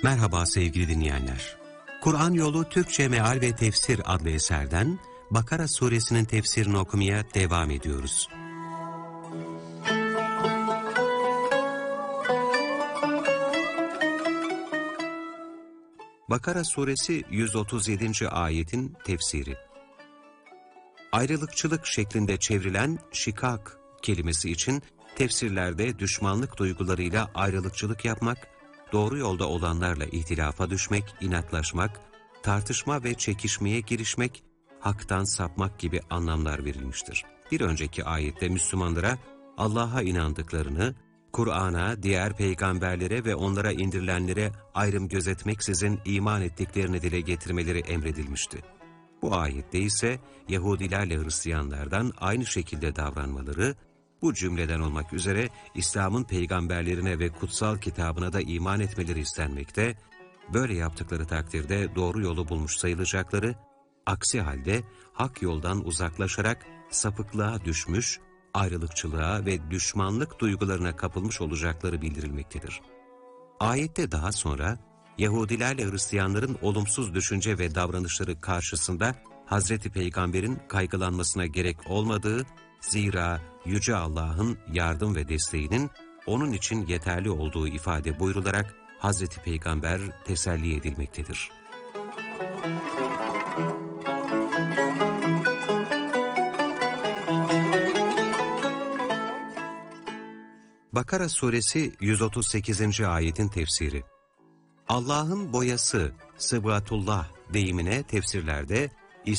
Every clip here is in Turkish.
Merhaba sevgili dinleyenler. Kur'an Yolu Türkçe Meal ve Tefsir adlı eserden Bakara suresinin tefsirini okumaya devam ediyoruz. Bakara suresi 137. ayetin tefsiri. Ayrılıkçılık şeklinde çevrilen şikak kelimesi için tefsirlerde düşmanlık duygularıyla ayrılıkçılık yapmak, doğru yolda olanlarla ihtilafa düşmek, inatlaşmak, tartışma ve çekişmeye girişmek, haktan sapmak gibi anlamlar verilmiştir. Bir önceki ayette Müslümanlara Allah'a inandıklarını, Kur'an'a, diğer peygamberlere ve onlara indirilenlere ayrım gözetmeksizin iman ettiklerini dile getirmeleri emredilmişti. Bu ayette ise Yahudilerle Hristiyanlardan aynı şekilde davranmaları, bu cümleden olmak üzere İslam'ın peygamberlerine ve kutsal kitabına da iman etmeleri istenmekte, böyle yaptıkları takdirde doğru yolu bulmuş sayılacakları, aksi halde hak yoldan uzaklaşarak sapıklığa düşmüş, ayrılıkçılığa ve düşmanlık duygularına kapılmış olacakları bildirilmektedir. Ayette daha sonra, Yahudilerle Hristiyanların olumsuz düşünce ve davranışları karşısında Hazreti Peygamber'in kaygılanmasına gerek olmadığı, zira Yüce Allah'ın yardım ve desteğinin onun için yeterli olduğu ifade buyrularak Hazreti Peygamber teselli edilmektedir. Bakara suresi 138. ayetin tefsiri. Allah'ın boyası, sıbgatullah deyimine tefsirlerde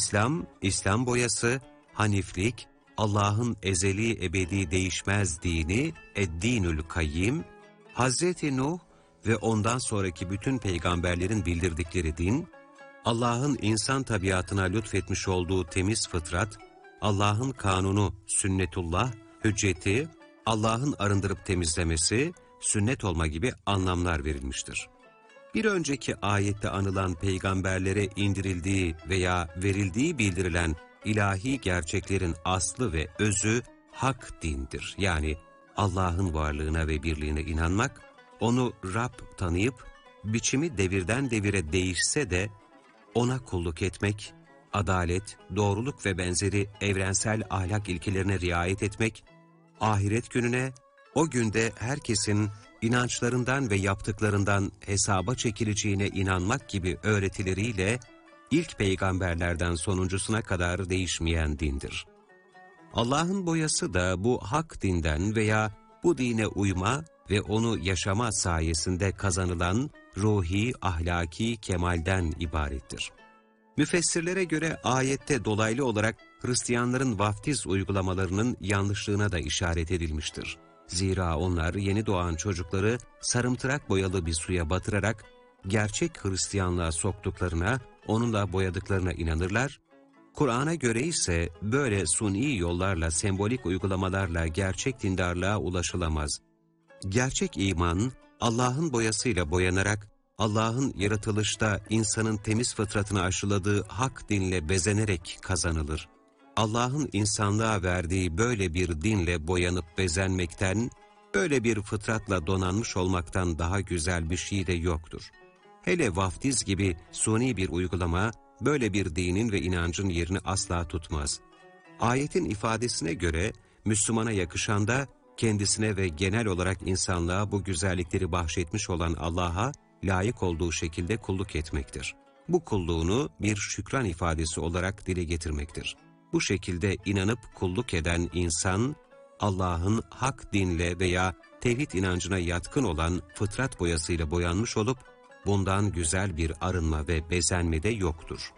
İslam boyası, haniflik, Allah'ın ezeli ebedi değişmez dini, ed-dinül kayyim, Hazreti Nuh ve ondan sonraki bütün peygamberlerin bildirdikleri din, Allah'ın insan tabiatına lütfetmiş olduğu temiz fıtrat, Allah'ın kanunu, sünnetullah, hücceti, Allah'ın arındırıp temizlemesi, sünnet olma gibi anlamlar verilmiştir. Bir önceki ayette anılan peygamberlere indirildiği veya verildiği bildirilen ilahi gerçeklerin aslı ve özü hak dindir. Yani Allah'ın varlığına ve birliğine inanmak, onu Rab tanıyıp, biçimi devirden devire değişse de ona kulluk etmek, adalet, doğruluk ve benzeri evrensel ahlak ilkelerine riayet etmek, ahiret gününe, o günde herkesin inançlarından ve yaptıklarından hesaba çekileceğine inanmak gibi öğretileriyle ilk peygamberlerden sonuncusuna kadar değişmeyen dindir. Allah'ın boyası da bu hak dinden veya bu dine uyma ve onu yaşama sayesinde kazanılan ruhi, ahlaki kemalden ibarettir. Müfessirlere göre ayette dolaylı olarak Hristiyanların vaftiz uygulamalarının yanlışlığına da işaret edilmiştir. Zira onlar yeni doğan çocukları sarımtırak boyalı bir suya batırarak gerçek Hristiyanlığa soktuklarına, onunla boyadıklarına inanırlar. Kur'an'a göre ise böyle suni yollarla, sembolik uygulamalarla gerçek dindarlığa ulaşılamaz. Gerçek iman, Allah'ın boyasıyla boyanarak, Allah'ın yaratılışta insanın temiz fıtratını aşıladığı hak dinle bezenerek kazanılır. Allah'ın insanlığa verdiği böyle bir dinle boyanıp bezenmekten, böyle bir fıtratla donanmış olmaktan daha güzel bir şey de yoktur. Hele vaftiz gibi suni bir uygulama, böyle bir dinin ve inancın yerini asla tutmaz. Ayetin ifadesine göre, Müslümana yakışan da, kendisine ve genel olarak insanlığa bu güzellikleri bahşetmiş olan Allah'a layık olduğu şekilde kulluk etmektir. Bu kulluğunu bir şükran ifadesi olarak dile getirmektir. Bu şekilde inanıp kulluk eden insan, Allah'ın hak dinle veya tevhid inancına yatkın olan fıtrat boyasıyla boyanmış olup, bundan güzel bir arınma ve bezenme de yoktur.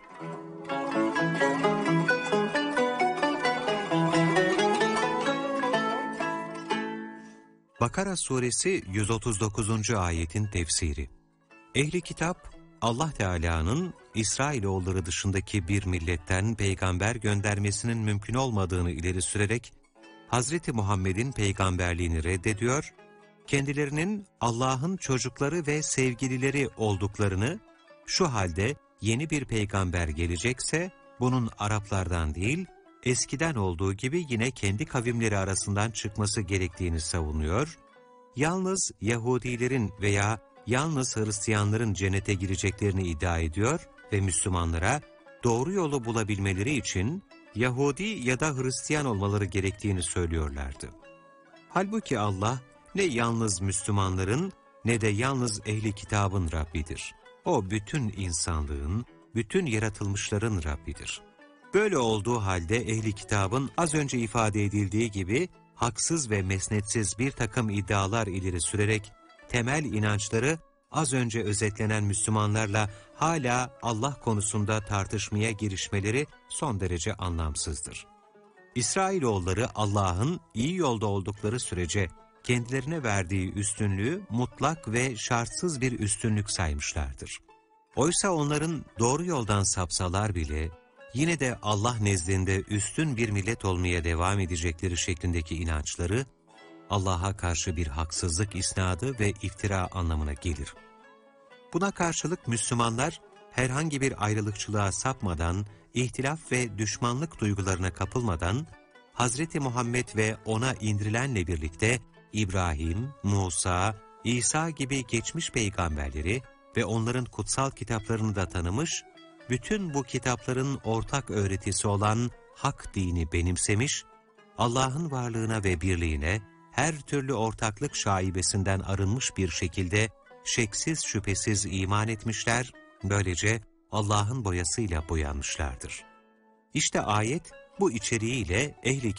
Bakara suresi 139. ayetin tefsiri. Ehli kitap, Allah Teala'nın İsrailoğulları dışındaki bir milletten peygamber göndermesinin mümkün olmadığını ileri sürerek, Hazreti Muhammed'in peygamberliğini reddediyor, kendilerinin Allah'ın çocukları ve sevgilileri olduklarını, şu halde yeni bir peygamber gelecekse, bunun Araplardan değil, eskiden olduğu gibi yine kendi kavimleri arasından çıkması gerektiğini savunuyor, yalnız Yahudilerin veya yalnız Hristiyanların cennete gireceklerini iddia ediyor ve Müslümanlara doğru yolu bulabilmeleri için Yahudi ya da Hristiyan olmaları gerektiğini söylüyorlardı. Halbuki Allah ne yalnız Müslümanların ne de yalnız ehli kitabın Rabbidir. O bütün insanlığın, bütün yaratılmışların Rabbidir. Böyle olduğu halde ehli kitabın az önce ifade edildiği gibi haksız ve mesnetsiz bir takım iddialar ileri sürerek temel inançları az önce özetlenen Müslümanlarla hala Allah konusunda tartışmaya girişmeleri son derece anlamsızdır. İsrailoğulları Allah'ın iyi yolda oldukları sürece kendilerine verdiği üstünlüğü mutlak ve şartsız bir üstünlük saymışlardır. Oysa onların doğru yoldan sapsalar bile yine de Allah nezdinde üstün bir millet olmaya devam edecekleri şeklindeki inançları Allah'a karşı bir haksızlık isnadı ve iftira anlamına gelir. Buna karşılık Müslümanlar herhangi bir ayrılıkçılığa sapmadan, ihtilaf ve düşmanlık duygularına kapılmadan, Hz. Muhammed ve ona indirilenle birlikte İbrahim, Musa, İsa gibi geçmiş peygamberleri ve onların kutsal kitaplarını da tanımış, bütün bu kitapların ortak öğretisi olan hak dini benimsemiş, Allah'ın varlığına ve birliğine her türlü ortaklık şaibesinden arınmış bir şekilde şeksiz şüphesiz iman etmişler, böylece Allah'ın boyasıyla boyanmışlardır. İşte ayet bu içeriğiyle ehli